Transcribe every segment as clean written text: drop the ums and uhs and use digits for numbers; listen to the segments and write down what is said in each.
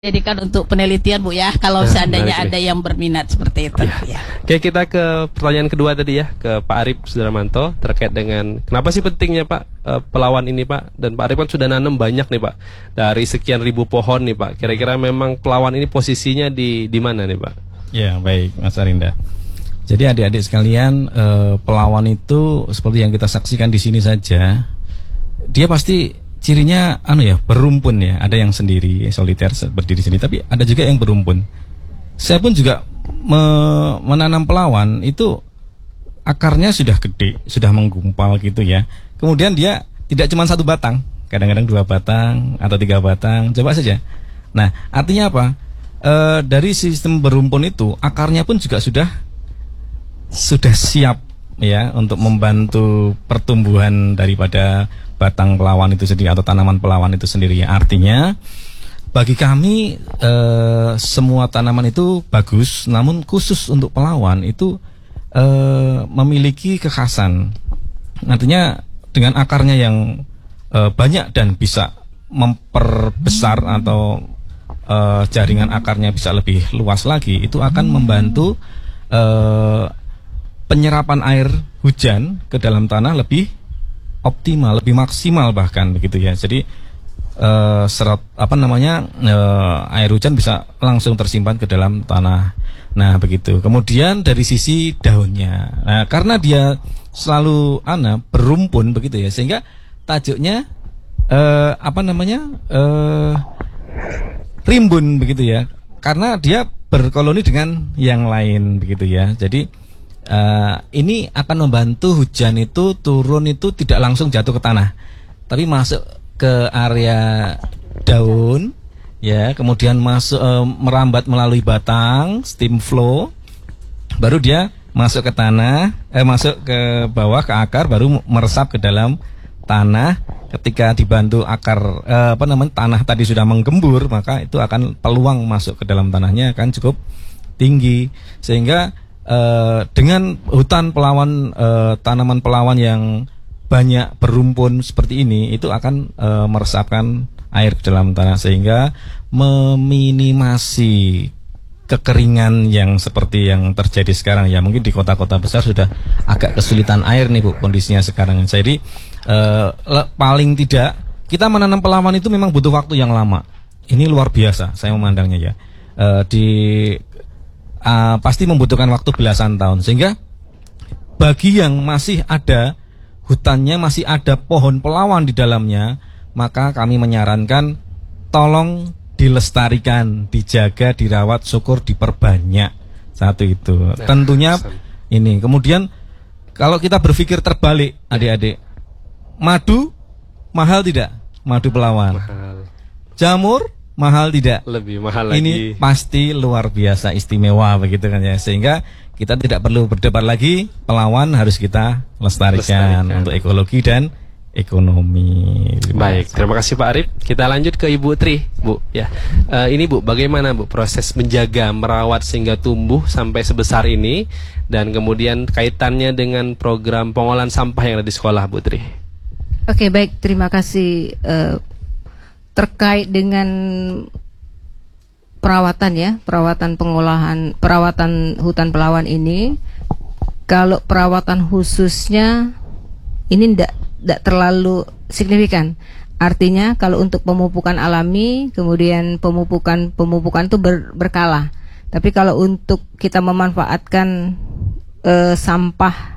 Jadikan untuk penelitian Bu ya, kalau seandainya ada yang berminat seperti itu ya. Oke, kita ke pertanyaan kedua tadi ya, ke Pak Arif Sudramanto terkait dengan kenapa sih pentingnya Pak pelawan ini Pak, dan Pak Arif kan sudah nanam banyak nih Pak, dari sekian ribu pohon nih Pak. Kira-kira memang pelawan ini posisinya di mana nih Pak? Ya baik Mas Arinda. Jadi adik-adik sekalian, pelawan itu seperti yang kita saksikan di sini saja, dia pasti cirinya berumpun ya. Ada yang sendiri soliter berdiri di sini, tapi ada juga yang berumpun. Saya pun juga menanam pelawan itu akarnya sudah gede, sudah menggumpal gitu ya. Kemudian dia tidak cuma satu batang, kadang-kadang 2 batang atau 3 batang. Coba saja. Nah, artinya apa? Dari sistem berumpun itu akarnya pun juga sudah siap ya untuk membantu pertumbuhan daripada batang pelawan itu sendiri atau tanaman pelawan itu sendiri. Artinya bagi kami semua tanaman itu bagus, namun khusus untuk pelawan itu memiliki kekhasan. Artinya dengan akarnya yang banyak dan bisa memperbesar atau jaringan akarnya bisa lebih luas lagi, itu akan membantu penyerapan air hujan ke dalam tanah lebih optimal, lebih maksimal bahkan begitu ya. Jadi air hujan bisa langsung tersimpan ke dalam tanah. Nah begitu. Kemudian dari sisi daunnya, nah karena dia selalu berumpun begitu ya, sehingga tajuknya rimbun begitu ya, karena dia berkoloni dengan yang lain begitu ya. Jadi ini akan membantu hujan itu turun itu tidak langsung jatuh ke tanah, tapi masuk ke area daun ya, kemudian masuk merambat melalui batang, steam flow, baru dia masuk ke tanah, masuk ke bawah ke akar, baru meresap ke dalam tanah. Ketika dibantu akar tanah tadi sudah menggembur, maka itu akan peluang masuk ke dalam tanahnya akan cukup tinggi, sehingga dengan hutan pelawan, tanaman pelawan yang banyak berumpun seperti ini, itu akan meresapkan air ke dalam tanah, sehingga meminimasi kekeringan yang seperti yang terjadi sekarang ya. Mungkin di kota-kota besar sudah agak kesulitan air nih Bu kondisinya sekarang. Jadi paling tidak kita menanam pelawan itu memang butuh waktu yang lama. Ini luar biasa saya memandangnya ya. Pasti membutuhkan waktu belasan tahun, sehingga bagi yang masih ada hutannya, masih ada pohon pelawan di dalamnya, maka kami menyarankan tolong dilestarikan, dijaga, dirawat, syukur diperbanyak. Satu itu tentunya ini. Kemudian kalau kita berpikir terbalik adik-adik, madu mahal tidak? Madu pelawan mahal. Jamur mahal tidak? Lebih mahal lagi. Ini pasti luar biasa istimewa begitu kan ya, sehingga kita tidak perlu berdebat lagi, pelawan harus kita lestarikan untuk ekologi dan ekonomi. Baik, terima kasih Pak Arif. Kita lanjut ke Ibu Tri, Bu. Ya, ini Bu, bagaimana Bu proses menjaga, merawat sehingga tumbuh sampai sebesar ini, dan kemudian kaitannya dengan program pengolahan sampah yang ada di sekolah, Bu Tri? Oke, baik, terima kasih. Terkait dengan perawatan ya, perawatan hutan pelawan ini, kalau perawatan khususnya ini tidak terlalu signifikan. Artinya kalau untuk pemupukan alami, kemudian pemupukan itu berkala. Tapi kalau untuk kita memanfaatkan sampah,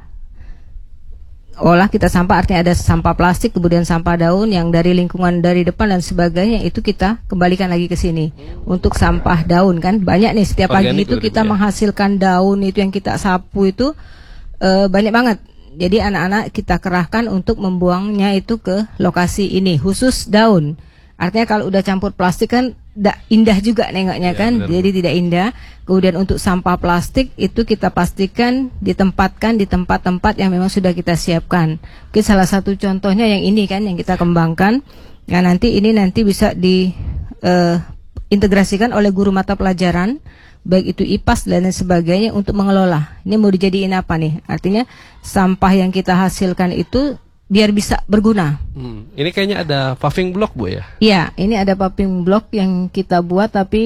kita sampah, artinya ada sampah plastik, kemudian sampah daun yang dari lingkungan dari depan dan sebagainya, itu kita kembalikan lagi ke sini. Untuk sampah daun kan banyak nih, setiap pagi itu kita menghasilkan daun itu yang kita sapu itu banyak banget. Jadi anak-anak kita kerahkan untuk membuangnya itu ke lokasi ini khusus daun. Artinya kalau udah campur plastik kan tidak indah juga nengoknya kan, jadi tidak indah. Kemudian untuk sampah plastik itu kita pastikan ditempatkan di tempat-tempat yang memang sudah kita siapkan. Mungkin salah satu contohnya yang ini kan yang kita kembangkan. Nah nanti bisa diintegrasikan oleh guru mata pelajaran, baik itu IPAS dan lain sebagainya, untuk mengelola. Ini mau dijadiin apa nih? Artinya sampah yang kita hasilkan itu biar bisa berguna. Ini kayaknya ada paving block Bu ya? Iya, ini ada paving block yang kita buat tapi